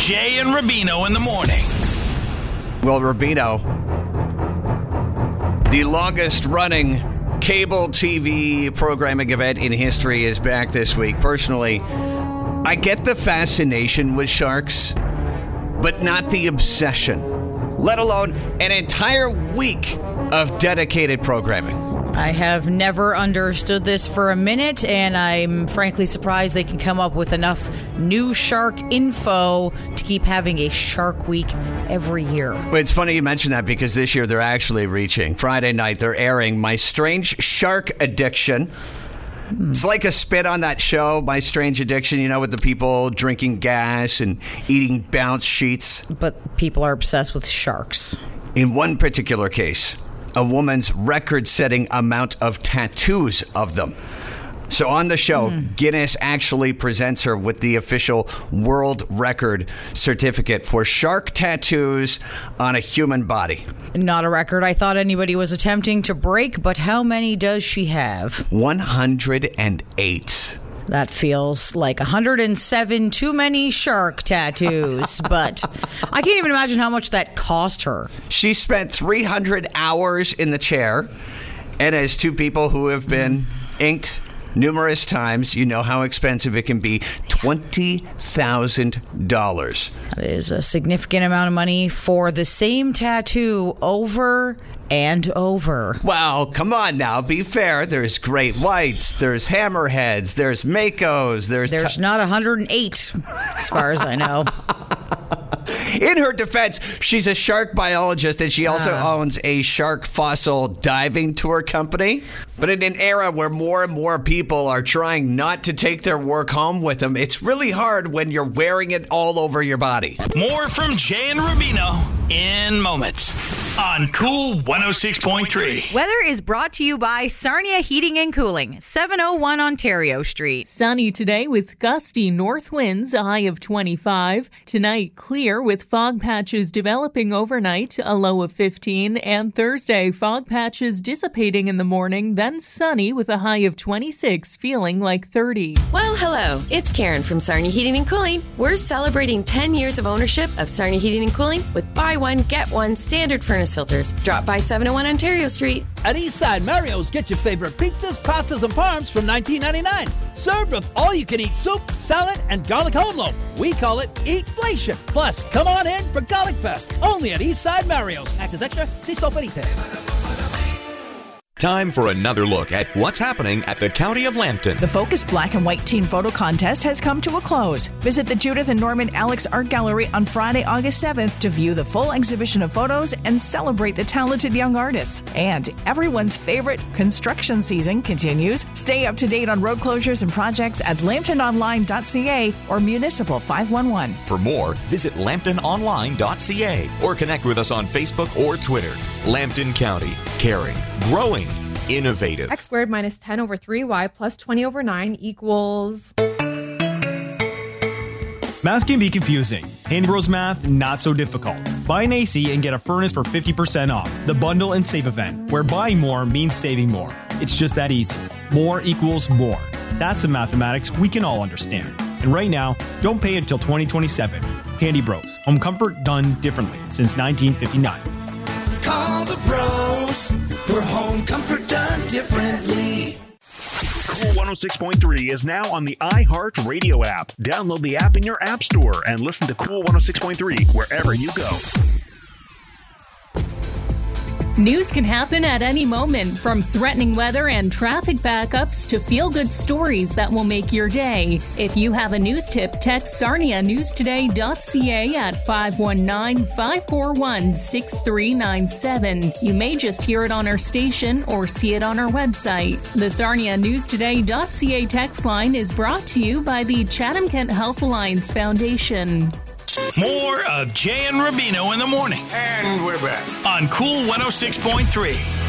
Jay and Rubino in the morning. Well, Rubino, the longest running cable TV programming event in history is back this week. Personally, I get the fascination with sharks, but not the obsession, let alone an entire week of dedicated programming. I have never understood this for a minute, and I'm frankly surprised they can come up with enough new shark info to keep having a Shark Week every year. Well, it's funny you mention that because this year they're actually reaching. Friday night, they're airing My Strange Shark Addiction. It's like a spin on that show, My Strange Addiction, you know, with the people drinking gas and eating bounce sheets. But people are obsessed with sharks. In one particular case, a woman's record-setting amount of tattoos of them. So on the show, Guinness actually presents her with the official world record certificate for shark tattoos on a human body. Not a record I thought anybody was attempting to break, but how many does she have? 108. That feels like 107 too many shark tattoos, but I can't even imagine how much that cost her. She spent 300 hours in the chair, and as two people who have been inked numerous times, you know how expensive it can be. $20,000. That is a significant amount of money for the same tattoo over and over. Well, come on now, be fair. There's great whites, there's hammerheads, there's makos, there's not 108, as far as I know. In her defense, she's a shark biologist, and she also owns a shark fossil diving tour company. But in an era where more and more people are trying not to take their work home with them, it's really hard when you're wearing it all over your body. More from Jay and Rubino in moments on Cool 106.3. Weather is brought to you by Sarnia Heating and Cooling, 701 Ontario Street. Sunny today with gusty north winds, a high of 25. Tonight, clear with fog patches developing overnight, a low of 15. And Thursday, fog patches dissipating in the morning, then sunny with a high of 26, feeling like 30. Well, hello. It's Karen from Sarnia Heating and Cooling. We're celebrating 10 years of ownership of Sarnia Heating and Cooling with buy one, get one standard furnace filters. Drop by 701 Ontario Street. At Eastside Mario's, get your favorite pizzas, pastas, and parms from $19.99. Served with all-you-can-eat soup, salad, and garlic home loaf. We call it Eatflation. Plus, come on in for Garlic Fest, only at Eastside Mario's. Access extra, si sto per ite. Time for another look at what's happening at the County of Lambton. The Focus Black and White Teen Photo Contest has come to a close. Visit the Judith and Norman Alex Art Gallery on Friday, August 7th to view the full exhibition of photos and celebrate the talented young artists. And everyone's favorite construction season continues. Stay up to date on road closures and projects at lambtononline.ca or Municipal 511. For more, visit lambtononline.ca or connect with us on Facebook or Twitter. Lambton County, caring, growing, innovative. X squared minus 10 over 3y plus 20 over 9 equals... Math can be confusing. Handy Bros Math, not so difficult. Buy an AC and get a furnace for 50% off. The Bundle and Save event, where buying more means saving more. It's just that easy. More equals more. That's the mathematics we can all understand. And right now, don't pay until 2027. Handy Bros. Home comfort done differently since 1959. Call the pros for home comfort done differently. Cool 106.3 is now on the iHeart Radio app. Download the app in your app store and listen to Cool 106.3 wherever you go. News can happen at any moment, from threatening weather and traffic backups to feel-good stories that will make your day. If you have a news tip, text sarnianewstoday.ca at 519-541-6397. You may just hear it on our station or see it on our website. The sarnianewstoday.ca text line is brought to you by the Chatham-Kent Health Alliance Foundation. More of Jay and Rubino in the morning. And we're back on Cool 106.3.